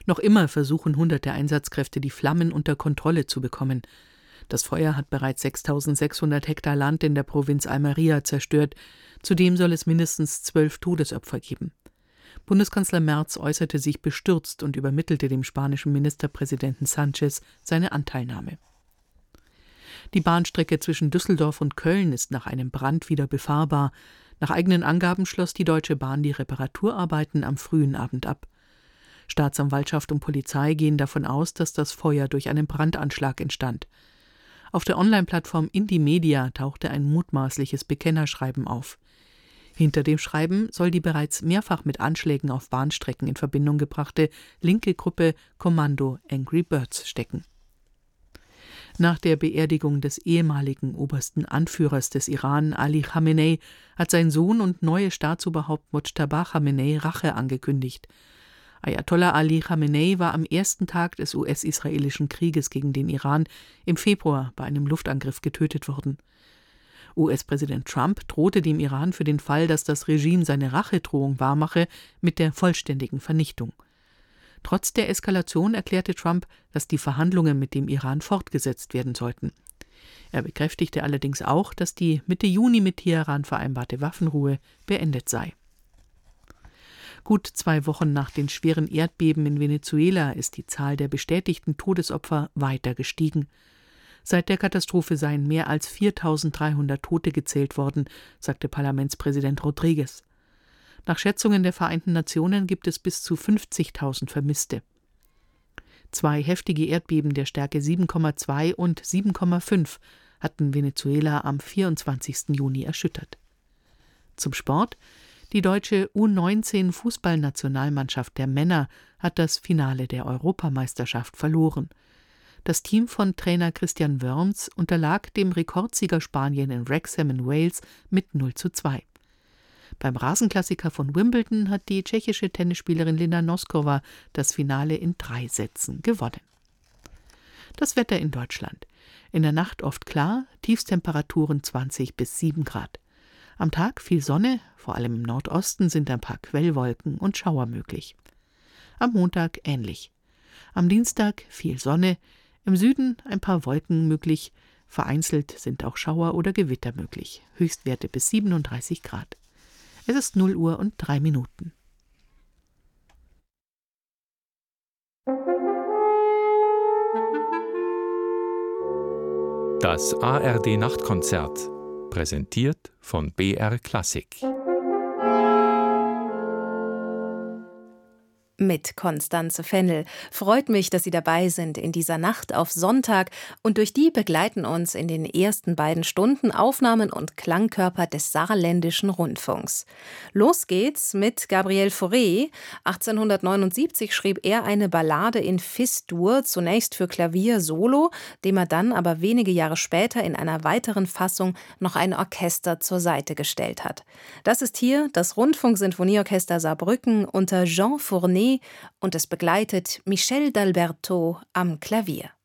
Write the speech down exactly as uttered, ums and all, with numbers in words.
Noch immer versuchen hunderte Einsatzkräfte, die Flammen unter Kontrolle zu bekommen. Das Feuer hat bereits sechstausendsechshundert Hektar Land in der Provinz Almería zerstört. Zudem soll es mindestens zwölf Todesopfer geben. Bundeskanzler Merz äußerte sich bestürzt und übermittelte dem spanischen Ministerpräsidenten Sánchez seine Anteilnahme. Die Bahnstrecke zwischen Düsseldorf und Köln ist nach einem Brand wieder befahrbar. Nach eigenen Angaben schloss die Deutsche Bahn die Reparaturarbeiten am frühen Abend ab. Staatsanwaltschaft und Polizei gehen davon aus, dass das Feuer durch einen Brandanschlag entstand. Auf der Online-Plattform Indymedia tauchte ein mutmaßliches Bekennerschreiben auf. Hinter dem Schreiben soll die bereits mehrfach mit Anschlägen auf Bahnstrecken in Verbindung gebrachte linke Gruppe Kommando Angry Birds stecken. Nach der Beerdigung des ehemaligen obersten Anführers des Iran, Ali Khamenei, hat sein Sohn und neue Staatsoberhaupt Mojtaba Khamenei Rache angekündigt. Ayatollah Ali Khamenei war am ersten Tag des U S-israelischen Krieges gegen den Iran im Februar bei einem Luftangriff getötet worden. U S-Präsident Trump drohte dem Iran für den Fall, dass das Regime seine Rachedrohung wahrmache, mit der vollständigen Vernichtung. Trotz der Eskalation erklärte Trump, dass die Verhandlungen mit dem Iran fortgesetzt werden sollten. Er bekräftigte allerdings auch, dass die Mitte Juni mit Teheran vereinbarte Waffenruhe beendet sei. Gut zwei Wochen nach den schweren Erdbeben in Venezuela ist die Zahl der bestätigten Todesopfer weiter gestiegen. Seit der Katastrophe seien mehr als viertausenddreihundert Tote gezählt worden, sagte Parlamentspräsident Rodriguez. Nach Schätzungen der Vereinten Nationen gibt es bis zu fünfzigtausend Vermisste. Zwei heftige Erdbeben der Stärke sieben Komma zwei und sieben Komma fünf hatten Venezuela am vierundzwanzigsten Juni erschüttert. Zum Sport. Die deutsche U neunzehn Fußballnationalmannschaft der Männer hat das Finale der Europameisterschaft verloren. Das Team von Trainer Christian Wörns unterlag dem Rekordsieger Spanien in Wrexham in Wales mit null zu zwei. Beim Rasenklassiker von Wimbledon hat die tschechische Tennisspielerin Linda Noskova das Finale in drei Sätzen gewonnen. Das Wetter in Deutschland. In der Nacht oft klar, Tiefstemperaturen zwanzig bis sieben Grad. Am Tag viel Sonne, vor allem im Nordosten sind ein paar Quellwolken und Schauer möglich. Am Montag ähnlich. Am Dienstag viel Sonne, im Süden ein paar Wolken möglich, vereinzelt sind auch Schauer oder Gewitter möglich. Höchstwerte bis siebenunddreißig Grad. Es ist null Uhr und drei Minuten. Das A R D-Nachtkonzert, präsentiert von B R Klassik. Mit Constanze Fennel. Freut mich, dass Sie dabei sind in dieser Nacht auf Sonntag und durch die begleiten uns in den ersten beiden Stunden Aufnahmen und Klangkörper des Saarländischen Rundfunks. Los geht's mit Gabriel Fauré. achtzehnhundertneunundsiebzig schrieb er eine Ballade in Fis-Dur, zunächst für Klavier solo, dem er dann aber wenige Jahre später in einer weiteren Fassung noch ein Orchester zur Seite gestellt hat. Das ist hier das Rundfunksinfonieorchester Saarbrücken unter Jean Fournet und es begleitet Michel d'Alberto am Klavier.